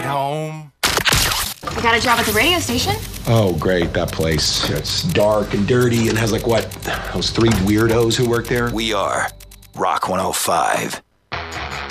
Sweet home. I got a job at the radio station. Oh, great, that place. It's dark and dirty and has like what? Those three weirdos who work there? We are Rock 105.